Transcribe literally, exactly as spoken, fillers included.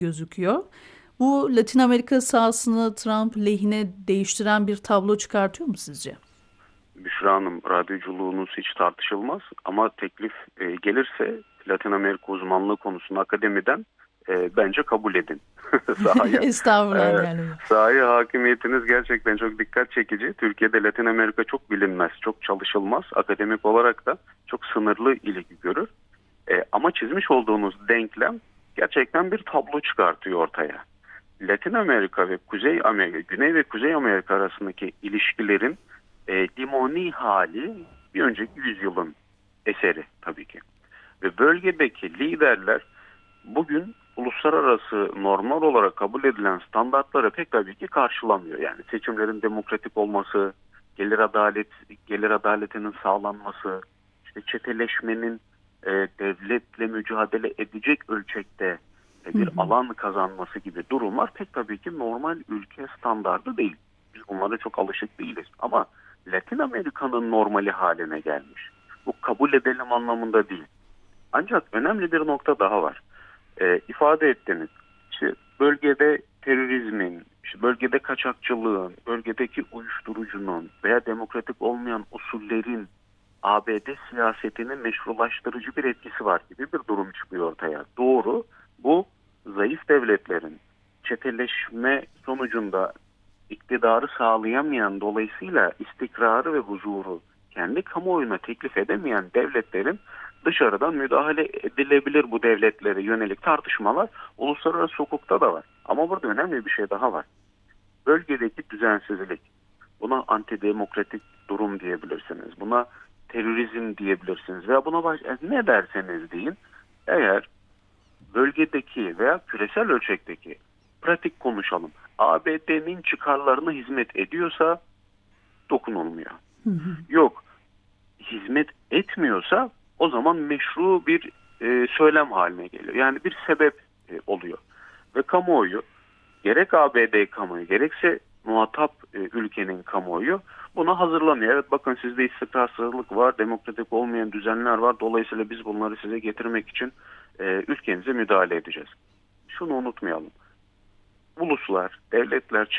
gözüküyor. Bu Latin Amerika sahasını Trump lehine değiştiren bir tablo çıkartıyor mu sizce? Büşra Hanım, radyoculuğunuz hiç tartışılmaz ama teklif e, gelirse Latin Amerika uzmanlığı konusunda akademiden e, bence kabul edin. Sahaya, Estağfurullah e, değerli hocam. sahaya hakimiyetiniz gerçekten çok dikkat çekici. Türkiye'de Latin Amerika çok bilinmez, çok çalışılmaz. Akademik olarak da çok sınırlı ilgi görür. E, ama çizmiş olduğunuz denklem gerçekten bir tablo çıkartıyor ortaya. Latin Amerika ve Kuzey Amerika, Güney ve Kuzey Amerika arasındaki ilişkilerin e, limoni hali bir önceki yüzyılın eseri tabii ki. Ve bölgedeki liderler bugün uluslararası normal olarak kabul edilen standartları pek tabii ki karşılamıyor. Yani seçimlerin demokratik olması, gelir adalet, gelir adaletinin sağlanması, işte çeteleşmenin e, devletle mücadele edecek ölçekte e, Hı bir hı. alan kazanması gibi durumlar pek tabii ki normal ülke standardı değil. Biz bunlara çok alışık değiliz. Ama Latin Amerika'nın normali haline gelmiş. Bu kabul edelim anlamında değil. Ancak önemli bir nokta daha var. E, ifade ettiniz. İşte bölgede terörizmin, işte bölgede kaçakçılığın, bölgedeki uyuşturucunun veya demokratik olmayan usullerin A B D siyasetinin meşrulaştırıcı bir etkisi var gibi bir durum çıkıyor ortaya. Doğru, bu zayıf devletlerin çeteleşme sonucunda iktidarı sağlayamayan, dolayısıyla istikrarı ve huzuru kendi kamuoyuna teklif edemeyen devletlerin dışarıdan müdahale edilebilir bu devletlere yönelik tartışmalar uluslararası hukukta da var. Ama burada önemli bir şey daha var. Bölgedeki düzensizlik, buna antidemokratik durum diyebilirsiniz, buna terörizm diyebilirsiniz veya buna baş, ne derseniz deyin, eğer bölgedeki veya küresel ölçekteki, pratik konuşalım, A B D'nin çıkarlarına hizmet ediyorsa dokunulmuyor. Hı hı. Yok, hizmet etmiyorsa o zaman meşru bir e, söylem haline geliyor. Yani bir sebep e, oluyor. Ve kamuoyu, gerek A B D kamuoyu gerekse muhatap e, ülkenin kamuoyu buna hazırlanıyor. Evet, bakın sizde istikrarsızlık var, demokratik olmayan düzenler var. Dolayısıyla biz bunları size getirmek için e, ülkenize müdahale edeceğiz. Şunu unutmayalım. Uluslar, devletler